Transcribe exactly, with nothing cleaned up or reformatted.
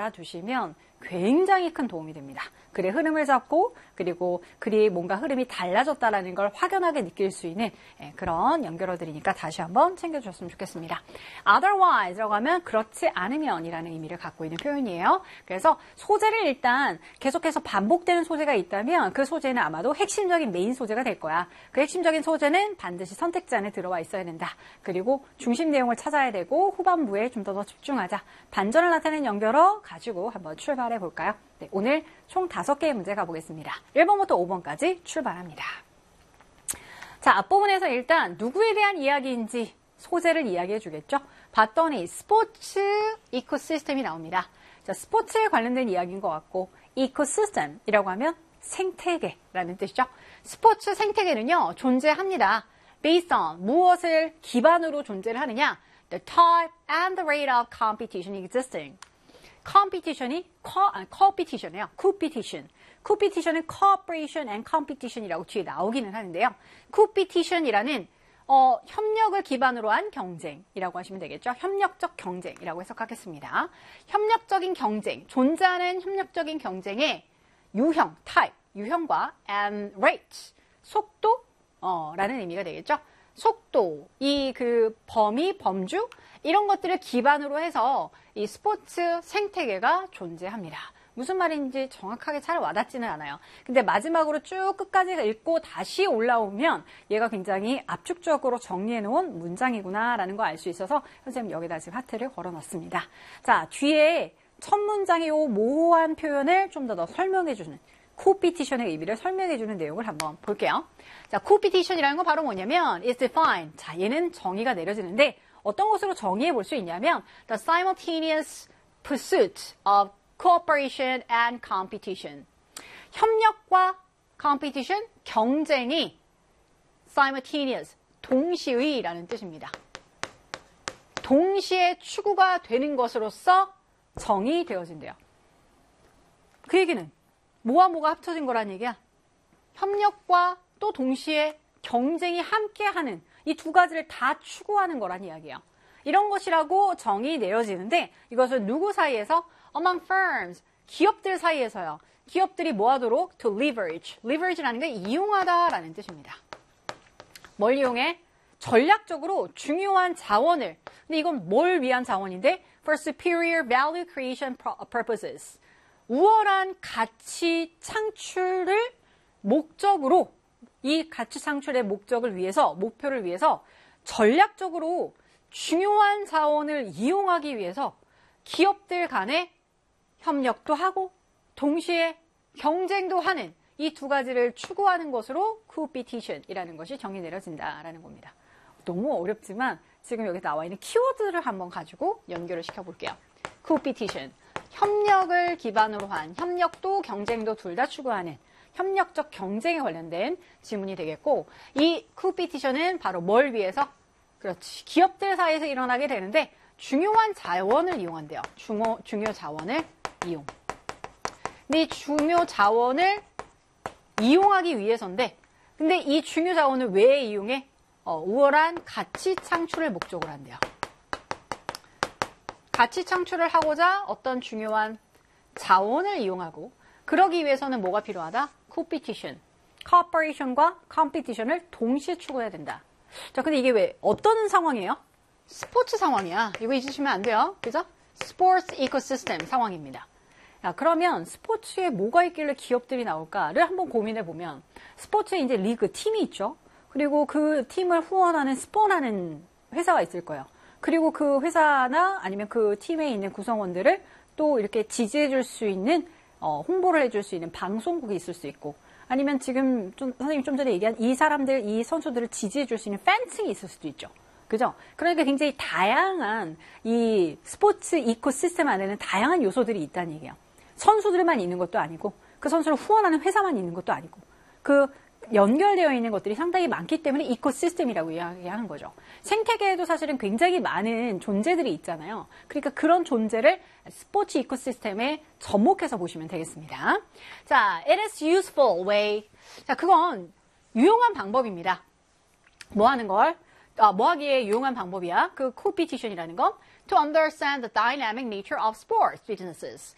알아두시면 굉장히 큰 도움이 됩니다. 글의 흐름을 잡고 그리고 글이 뭔가 흐름이 달라졌다는 걸 확연하게 느낄 수 있는 그런 연결어들이니까 다시 한번 챙겨주셨으면 좋겠습니다. otherwise라고 하면 그렇지 않으면 이라는 의미를 갖고 있는 표현이에요. 그래서 소재를 일단 계속해서 반복되는 소재가 있다면 그 소재는 아마도 핵심적인 메인 소재가 될 거야. 그 핵심적인 소재는 반드시 선택지 안에 들어와 있어야 된다. 그리고 중심 내용을 찾아야 되고 후반부에 좀 더 더 집중하자. 반전을 나타내는 연결어 가지고 한번 출발해 볼까요? 네, 오늘 총 다섯 개의 문제 가보겠습니다. 일 번부터 오 번까지 출발합니다. 자, 앞부분에서 일단 누구에 대한 이야기인지 소재를 이야기해 주겠죠? 봤더니 스포츠 이코시스템이 나옵니다. 자, 스포츠에 관련된 이야기인 것 같고 이코시스템이라고 하면 생태계라는 뜻이죠. 스포츠 생태계는요, 존재합니다. Based on 무엇을 기반으로 존재를 하느냐? The type and the rate of competition existing. competition이 co, 아니, competition이에요. competition. competition은 cooperation and competition이라고 뒤에 나오기는 하는데요. competition이라는 어, 협력을 기반으로 한 경쟁이라고 하시면 되겠죠. 협력적 경쟁이라고 해석하겠습니다. 협력적인 경쟁, 존재하는 협력적인 경쟁의 유형, type, 유형과 and rate, 속도, 어, 라는 의미가 되겠죠. 속도, 이 그 범위, 범주 이런 것들을 기반으로 해서 이 스포츠 생태계가 존재합니다. 무슨 말인지 정확하게 잘 와닿지는 않아요. 근데 마지막으로 쭉 끝까지 읽고 다시 올라오면 얘가 굉장히 압축적으로 정리해 놓은 문장이구나라는 거 알 수 있어서 선생님 여기다 지금 하트를 걸어 놨습니다. 자, 뒤에 첫 문장의 이 모호한 표현을 좀 더 더 설명해 주는 competition의 의미를 설명해 주는 내용을 한번 볼게요. 자, competition이라는 건 바로 뭐냐면 is defined. 자, 얘는 정의가 내려지는데 어떤 것으로 정의해 볼 수 있냐면 the simultaneous pursuit of cooperation and competition. 협력과 competition, 경쟁이 simultaneous, 동시의라는 뜻입니다. 동시에 추구가 되는 것으로서 정의되어진대요. 그 얘기는 뭐와 뭐가 합쳐진 거란 얘기야? 협력과 또 동시에 경쟁이 함께하는 이 두 가지를 다 추구하는 거란 이야기예요. 이런 것이라고 정의 내려지는데 이것은 누구 사이에서? Among firms, 기업들 사이에서요. 기업들이 뭐 하도록? To leverage. leverage라는 게 이용하다라는 뜻입니다. 뭘 이용해? 전략적으로 중요한 자원을. 근데 이건 뭘 위한 자원인데? For superior value creation purposes. 우월한 가치 창출을 목적으로 이 가치 창출의 목적을 위해서, 목표를 위해서 전략적으로 중요한 자원을 이용하기 위해서 기업들 간에 협력도 하고 동시에 경쟁도 하는 이 두 가지를 추구하는 것으로 competition이라는 것이 정의 내려진다라는 겁니다. 너무 어렵지만 지금 여기 나와 있는 키워드를 한번 가지고 연결을 시켜볼게요. competition, 협력을 기반으로 한 협력도 경쟁도 둘 다 추구하는 협력적 경쟁에 관련된 지문이 되겠고 이 competition은 바로 뭘 위해서? 그렇지. 기업들 사이에서 일어나게 되는데 중요한 자원을 이용한대요. 중요, 중요 자원을 이용. 근데 이 중요 자원을 이용하기 위해서인데 근데 이 중요 자원을 왜 이용해? 어, 우월한 가치 창출을 목적으로 한대요. 가치 창출을 하고자 어떤 중요한 자원을 이용하고 그러기 위해서는 뭐가 필요하다? competition, cooperation과 competition을 동시에 추구해야 된다. 자, 근데 이게 왜 어떤 상황이에요? 스포츠 상황이야. 이거 잊으시면 안 돼요. 그죠? 스포츠 이코시스템 상황입니다. 야, 그러면 스포츠에 뭐가 있길래 기업들이 나올까를 한번 고민해 보면 스포츠에 이제 리그 팀이 있죠. 그리고 그 팀을 후원하는 스폰하는 회사가 있을 거예요. 그리고 그 회사나 아니면 그 팀에 있는 구성원들을 또 이렇게 지지해 줄 수 있는 어, 홍보를 해줄 수 있는 방송국이 있을 수 있고 아니면 지금 좀 선생님 좀 전에 얘기한 이 사람들, 이 선수들을 지지해 줄 수 있는 팬층이 있을 수도 있죠. 그죠? 그러니까 굉장히 다양한 이 스포츠 이코시스템 안에는 다양한 요소들이 있다는 얘기예요. 선수들만 있는 것도 아니고 그 선수를 후원하는 회사만 있는 것도 아니고 그 연결되어 있는 것들이 상당히 많기 때문에 이코시스템이라고 이야기하는 거죠. 생태계에도 사실은 굉장히 많은 존재들이 있잖아요. 그러니까 그런 존재를 스포츠 이코시스템에 접목해서 보시면 되겠습니다. 자, it is useful way. 자, 그건 유용한 방법입니다. 뭐 하는 걸? 아, 뭐 하기에 유용한 방법이야? 그 competition이라는 건 to understand the dynamic nature of sports businesses.